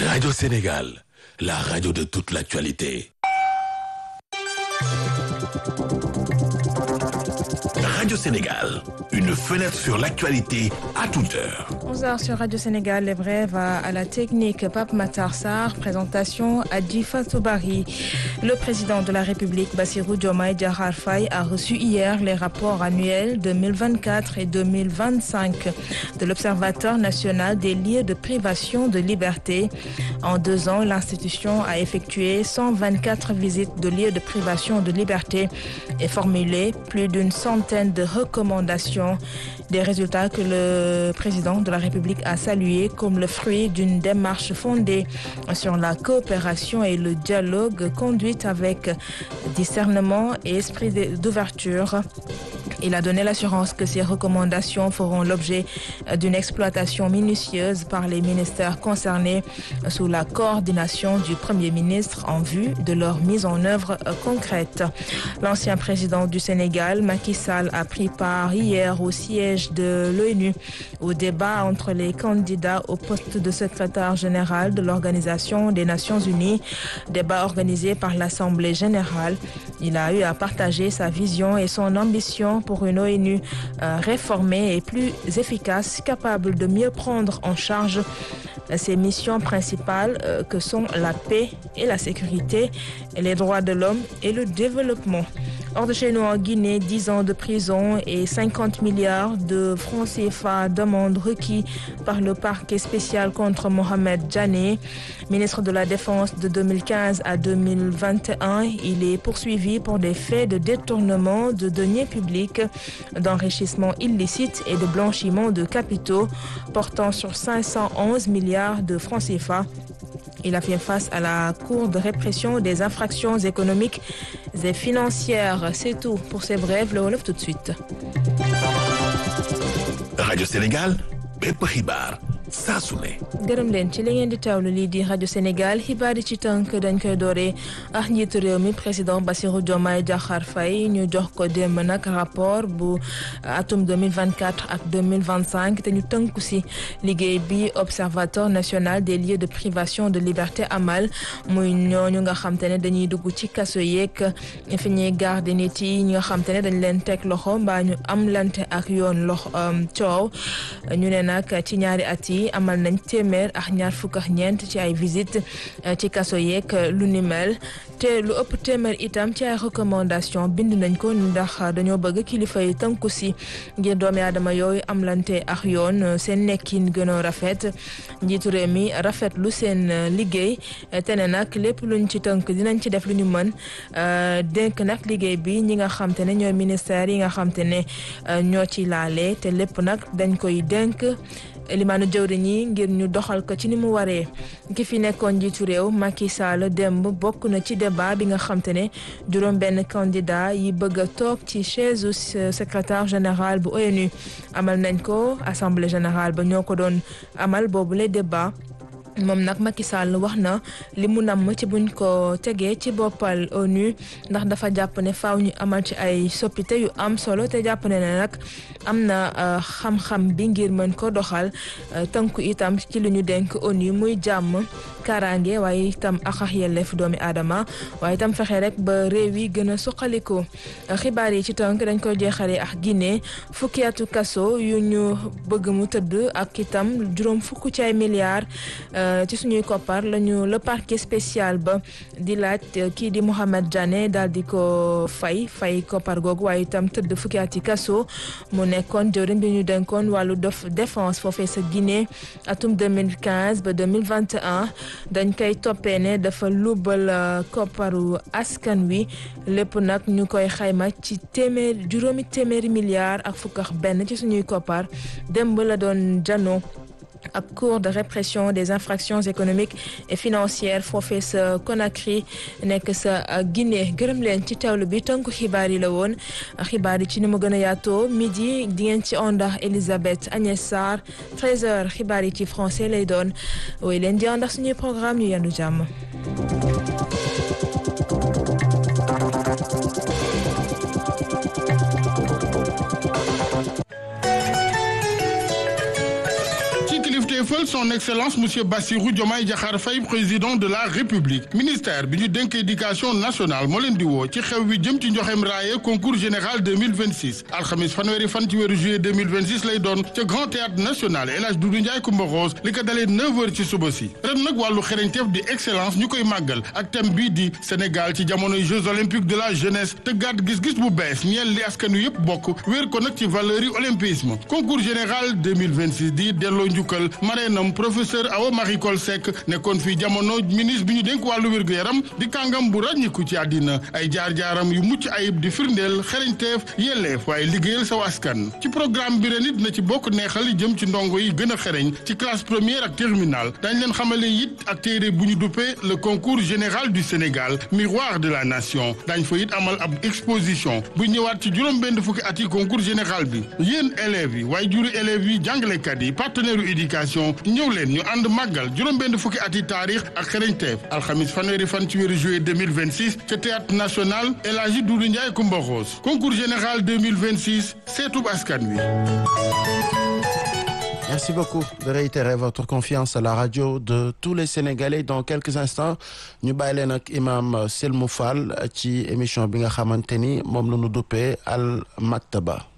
Radio Sénégal, la radio de toute l'actualité. Radio Sénégal, une fenêtre sur l'actualité à toute heure. 11h sur Radio Sénégal, les brèves à la technique. Pape Matar Sarr, présentation à Difa Tobari. Le président de la République, Bassirou Diomaye Diakhar Faye, a reçu hier les rapports annuels 2024 et 2025 de l'Observatoire national des lieux de privation de liberté. En 2 ans, l'institution a effectué 124 visites de lieux de privation de liberté et formulé plus d'une centaine de recommandations. Des résultats que le président de la République a salués comme le fruit d'une démarche fondée sur la coopération et le dialogue conduite avec discernement et esprit d'ouverture. Il a donné l'assurance que ces recommandations feront l'objet d'une exploitation minutieuse par les ministères concernés sous la coordination du Premier ministre en vue de leur mise en œuvre concrète. L'ancien président du Sénégal, Macky Sall, a pris part hier au siège de l'ONU au débat entre les candidats au poste de secrétaire général de l'Organisation des Nations Unies, débat organisé par l'Assemblée générale. Il a eu à partager sa vision et son ambition pour une ONU réformée et plus efficace, capable de mieux prendre en charge ses missions principales que sont la paix et la sécurité, les droits de l'homme et le développement. Hors de chez nous en Guinée, 10 ans de prison et 50 milliards de francs CFA d'amende requis par le parquet spécial contre Mohamed Djané. Ministre de la Défense de 2015 à 2021, il est poursuivi pour des faits de détournement de deniers publics, d'enrichissement illicite et de blanchiment de capitaux portant sur 511 milliards de francs CFA. Il a fait face à la Cour de répression des infractions économiques et financières. C'est tout pour ces brèves. Le Wolof tout de suite. Radio Sénégal, bépp xibaar saa su ne. gërëm leen ci li ngeen di teewlu lii di rajo Sénégal xibaar yi ci tënk dañ koy dooree ak njiitu réew mi président Bassirou Diomaye Diakhar Faye ñu jox ko démb nag rapport bu atum 2024 ak 2025 te ñu tënku si liggéey bi observatoire national des lieux de privation de liberté amal muy ñooñu nga xam te ne dañuy dugg ci kaso yeeg fi ñuy garder nit yi ñi nga xam te ne dañ leen teg loxo mbaa ñu am lante ak yoon coow ñu ne nag ci ñaari at yi amal nañ téeméer ak ñaar fukk ak ñeent ci ay visite ci kaso yeeg lu ni mel te lu ëpp téeméer itam ci ay recommandation bind nañ ko ndax dañoo bëgg kilifa yi tënku si ngir doomi aadama yooyu amlante ak yoon seen nekkin gën a rafet njiitu réew mi rafet lu seen liggéey te ne nag lépp luñ ci tënk dinañ ci def lu ñu mën dénk nag liggéey bi ñi nga xam te ne ñooy ministère yi nga xam te ne ñoo ci laale te lépp nag dañ koy dénk limaanu jëwriñ yi ngir ñu doxal ko ci ni mu waree ki fi nekkoon njiitu réew Macky Sall démb bokk na ci débat bi nga xam te ne juróom benn candidat yi bëgg a toog ci chaise secrétaire général bu ONU amal nañ ko assemblée générale ba ñoo ko doon amal boobu le débat moom nag Macky Sall wax na li mu namm ci buñ ko tegee ci boppal ONU ndax dafa jàpp ne faaw ñu amal ci ay soppite yu am solo te jàpp ne nag am na xam-xam bi ngir mën ko doxal tënku itam ci li ñu dénk ONU muy jàmm kaaraange waaye itam ak yelleef doomi aadama waaye itam fexe rek ba réew yi gën a suqaliko xibaar yi ci tënk dañ koy jeexalee ak Guinée fukki atu kaso yu ñu bëgg mu tëdd ak itam juróom fukk ci ay milliards ci suñuy koppar lañu le parquet spécial ba di laaj kii di Mohamed Djané daal di ko fay koppar googu waaye itam tëdd fukki ati kaso mu nekkoon jëwriñ bi ñu dénkoon wàllu défense foofee sa Guinée atum 2015 ba 2021 dañ koy toppee ne dafa lubal kopparu askan wi lépp nag ñu koy xayma ci juróomi téeméeri milliards ak fukk ak benn ci suñuy koppar démb la doon jano ak Cour de répression des infractions économiques et financières foofee sa Conakry nekk sa Guinée gërëm leen ci teewlu bi tënku xibaar yi la woon xibaar yi ci ni mu gën a yaatoo midi di ngeen ci àndax Elisabeth Agnès Sarr 13h xibaar yi ci français lay doon woy leen di àndax suñuy programme ñu yendu jàmm. njukkal son excellence monsieur Bassirou Diomaye Diakhar Faye président de la république ministère bi ñu dénk éducation nationale moo leen di woo ci xew wi jëm ci njoxem raaye concours général 2026 alxamis fanweeri fan ci weeru juillet 2026 lay doon ca grand théâtre national El Hadj Doudou Ndiaye Coumba Rose li ko dalee 9h ci suba si ren nag wàllu xereñteef di excellence ñu koy màggal ak thème bii di Sénégal ci jamonoy Jeux olympiques de la jeunesse te gàtt gis-gis bu bees ñeel li askan wi yëpp bokk wéer ko nag ci valeur yi olympisme concours général 2026 di delloo njukkal mareenam professeur Awa Marie Coll Seck nekkoon fii jamono ministre bi ñu dénk wàllu wér-gu-yaram di kàngam bu ràññiku ci àddina ay jaar-jaaram yu mucc ayib di firndeel xereñteef yelleef waaye liggéeyal saw askan ci programme bi ren it na ci bokk neexal yi jëm ci ndongo yi gën a xereñ ci classe première ak terminale dañ leen xamale it ak téere bu ñu duppee le concours général du Sénégal miroir de la nation dañ fa it amal ab exposition bu ñëwaat ci juróom-benn fukki at yi concours général bi yéen élèves yi waaye juri élèves yi jàngalekat yi partenaire u éducation ñëw leen ñu ànd màggal juróom-benn fukki at yi taarix ak xereñteef alxamis fanweeri fan ci weeru juillet 2026 ca théâtre national El Hadji Doudou Ndiaye Coumba Rose concours général 2026 seetub askan wi. Merci beaucoup de réitérer votre confiance à la radio de tous les Sénégalais. Dans quelques instants ñu bàyyi leen ak imam Selmou Fall ci émission bi nga xamante ni moom la ñu duppee Al Maktaba.